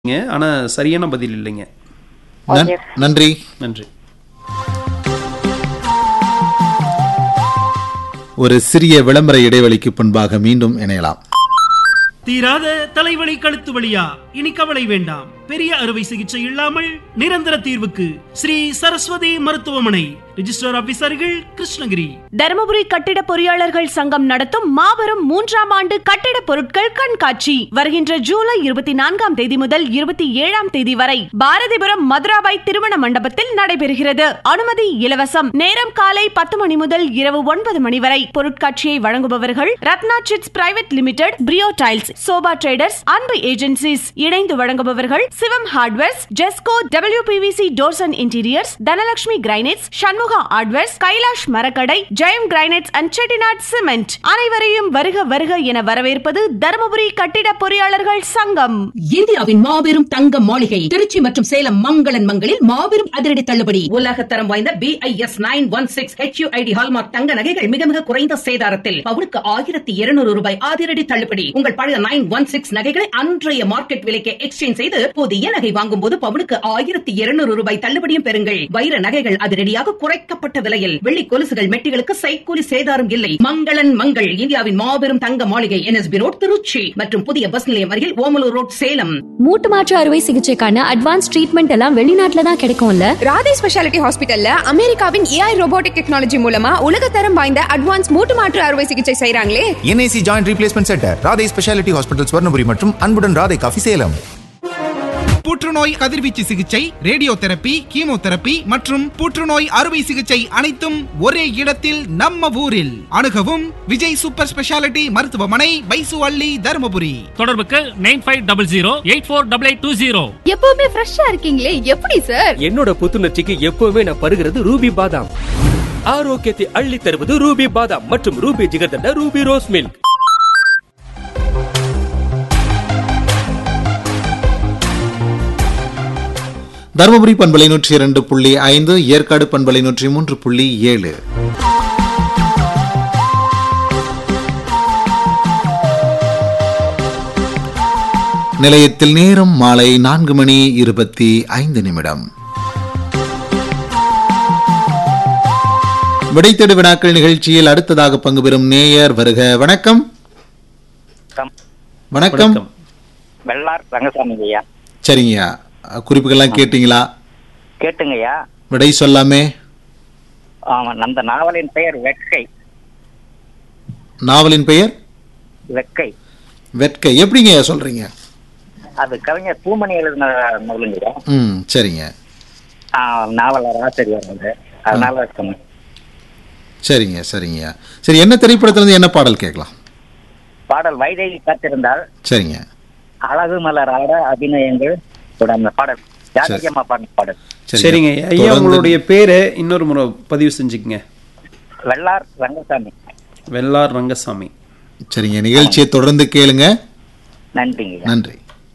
ஆனா சரியான பதில் இல்லைங்க. நன்றி. நன்றி. ஒரு சிறிய விளம்பர இடைவெளிக்கு பின்பாக மீண்டும் இணையலாம். தீராத தலைவலி கழுத்து வலியா? இனி கவலை வேண்டாம். பெரிய அறுவை சிகிச்சை இல்லாமல் நிரந்தர தீர்வுக்கு ஸ்ரீ சரஸ்வதி மருத்துவமனை. ரிஜிஸ்டர் ஆபீசர்கள் கிருஷ்ணகிரி. தருமபுரி கட்டிட பொறியாளர்கள் சங்கம் நடத்தும் மாபெரும் 3ஆம் ஆண்டு கட்டிட பொருட்கள் கண்காட்சி வருகின்ற ஜூலை 24ஆம் தேதி முதல் 27ஆம் தேதி வரை பாரதிபுரம் மதுராபாய் திருமண மண்டபத்தில் நடைபெறுகிறது. அனுமதி இலவசம். நேரம் காலை 10 மணி முதல் இரவு 9 மணி வரை. பொருட்காட்சியை வழங்குபவர்கள் Ratna chits private limited, பிரியோ tiles, sofa traders, அன்பு ஏஜென்சிஸ். இணைந்து வழங்குபவர்கள் சிவம் hardwares, Jesco, WPVC doors and interiors, Dhanalakshmi granites, Shanmuga hardwares, Kailash மரக்கடை, Jayam granites and Chettinad cement. அனைவரையும் வருக வருக என வரவேற்பது தருமபுரி கட்டிட பொறியாளர்கள் சங்கம். இந்தியாவின் மாபெரும் தங்க மாளிகை திருச்சி மற்றும் சேலம் மங்களன் மங்களில் மாபெரும் அதிரடி தள்ளுபடி. உலகத்தரம் வாய்ந்த BIS 916 HUID ஹால்மார்க் தங்க நகைகள் மிக மிக குறைந்த சேதாரத்தில் பவுனுக்கு 1200 ரூபாய் அதிரடி தள்ளுபடி. உங்கள் பழைய 916 நகைகளை அன்றைய மார்க்கெட் விலைக்கு எக்ஸ்சேஞ்ச் செய்து புதிய நகை வாங்கும் போது பவுனுக்கு 1200 ரூபாய் தள்ளுபடியும் பெறுங்கள். வைர நகைகள் அதிரடியாக குறைக்கப்பட்ட விலையில். வெள்ளி கொலுசுகள் மெட்டிகளுக்கு சைக்கூலி சேதாரம் இல்லை. மங்களன் மங்கள் இந்தியாவின் மாபெரும் தங்க மாளிகை NSB ரோட் திருச்சி மற்றும் புதிய பஸ் நிலையம் அருகில் ஓமலூர் ரோட் சேலம். மூட்டு மாற்று அறுவை சிகிச்சைக்கான அட்வான்ஸ் ட்ரீட்மெண்ட் எல்லாம் வெளிநாட்டுல தான் கிடைக்கும்ல. ராதே ஸ்பெஷாலிட்டி ஹாஸ்பிட்டல்ல அமெரிக்காவின் AI ரோபோட்டிக் டெக்னாலஜி மூலமா உலகத்தரம் வாய்ந்த அட்வான்ஸ் மூட்டு மாற்று அறுவை சிகிச்சை செய்றாங்களே. NAC joint replacement centre, Radhe speciality hospital, Swarnapuri மற்றும் அன்புடன் ராதே காஃபி, சேலம். புற்றுநோய் கதிர்வீச்சு சிகிச்சை, ரேடியோ தெரப்பி, கீமோதெரப்பி மற்றும் புற்றுநோய் அறுவை சிகிச்சை அனைத்தும் ஒரே இடத்தில் நம்ம ஊரில். அணுகவும் விஜய் சூப்பர் ஸ்பெஷாலிட்டி மருத்துவமனை, பைசுவள்ளி, தருமபுரி. தொடர்புக்கு 9500848820. எப்பவுமே ஃப்ரெஷ்ஷா இருக்கீங்களே, எப்படி சார்? என்னோட புத்துணர்ச்சிக்கு எப்பவுமே நான் பருகிறது ரூபி பாதாம். ஆரோக்கியத்தை அள்ளி தருவது ரூபி பாதாம் மற்றும் Ruby jigarthanda, Ruby rose milk. Dharmapuri பண்பலை 102.5, ஏற்காடு பண்பலை 103.7. நிலையத்தில் நேரம் மாலை 4:25. விடைத்தேடு வினாக்கள் நிகழ்ச்சியில் அடுத்ததாக பங்கு பெறும் நேயர் வருக. வணக்கம். வணக்கம். வெள்ளார் ரங்கசாமி ஐயா. சரிங்கய்யா, குறிப்புகள்லாம் கேட்டீங்களா? கேட்டுங்கய்யா. விடை சொல்லாமே. அந்த நாவலின் பெயர் வெட்கை. நாவலின் பெயர் வெட்கை. வெட்கை எப்படிங்க சொல்றீங்க? அது கவிஞர் பூமணி எழுதின நூலுங்கய்யா. சரிங்க. நாவலர் ஆசிரியர் வந்து, அதனால சொன்னேன். சரிங்க சரிங்க. சரி, என்ன திரைப்படத்துல இருந்து என்ன பாடல் கேட்கலாம்? பாடல் வைதேகி காத்திருந்தால். சரிங்க. அழகு மலர் ஆட அபிநயங்கள் பாடல். ஜானகியம்மா பாடின பாடல். சரிங்க ஐயா, உங்களுடைய பேரை இன்னொரு முறை பதிவு செஞ்சுக்கங்க. வெள்ளார் ரங்கசாமி. வெள்ளார் ரங்கசாமி. சரிங்க, நிகழ்ச்சியை தொடர்ந்து கேளுங்க. நன்றிங்க. நன்றி.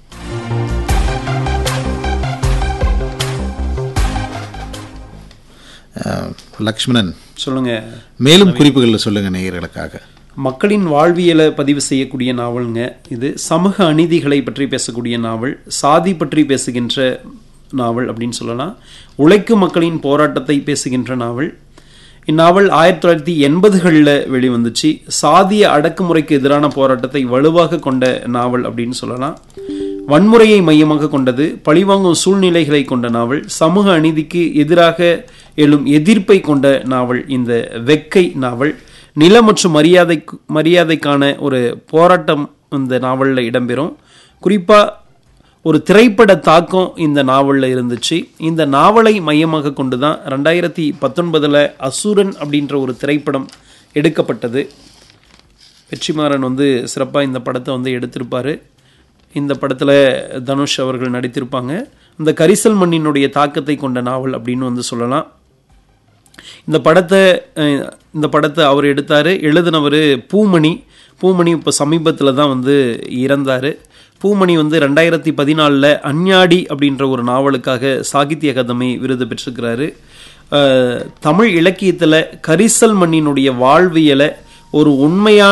லக்ஷ்மணன் சொல்லுங்க. மேலும் குறிப்புகள் சொல்லுங்க நேயர்களுக்காக. மக்களின் வாழ்வியலை பதிவு செய்யக்கூடிய நாவலுங்க இது. சமூக அநீதிகளை பற்றி பேசக்கூடிய நாவல், சாதி பற்றி பேசுகின்ற நாவல் அப்படின்னு சொல்லலாம். உழைக்கும் மக்களின் போராட்டத்தை பேசுகின்ற நாவல். இந்நாவல் 1980களில் வெளிவந்துச்சு. சாதிய அடக்குமுறைக்கு எதிரான போராட்டத்தை வலுவாக கொண்ட நாவல் அப்படின்னு சொல்லலாம். வன்முறையை மையமாக கொண்டது, பழிவாங்கும் சூழ்நிலைகளை கொண்ட நாவல், சமூக அநீதிக்கு எதிராக எழும் எதிர்ப்பை கொண்ட நாவல் இந்த வெட்கை நாவல். நில மற்றும் மரியாதைக்கான ஒரு போராட்டம் இந்த நாவலில் இடம்பெறும். குறிப்பாக ஒரு திரைப்பட தாக்கம் இந்த நாவலில் இருந்துச்சு. இந்த நாவலை மையமாக கொண்டு தான் 2019 அசுரன் அப்படின்ற ஒரு திரைப்படம் எடுக்கப்பட்டது. வெற்றிமாறன் வந்து சிறப்பாக இந்த படத்தை வந்து எடுத்திருப்பார். இந்த படத்தில் தனுஷ் அவர்கள் நடித்திருப்பாங்க. இந்த கரிசல் மண்ணினுடைய தாக்கத்தை கொண்ட நாவல் அப்படின்னு வந்து சொல்லலாம். இந்த படத்தை அவர் எடுத்தார். எழுதினவர் பூமணி. இப்போ சமீபத்தில் தான் வந்து இறந்தார். பூமணி வந்து 2014 அஞ்ஞாடி அப்படின்ற ஒரு நாவலுக்காக சாகித்ய அகாதமி விருது பெற்றிருக்கிறாரு. தமிழ் இலக்கியத்தில் கரிசல் மண்ணினுடைய வாழ்வியலை ஒரு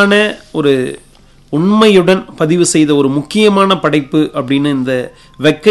உண்மையுடன் பதிவு செய்த ஒரு முக்கியமான படைப்பு அப்படின்னு இந்த வெட்கை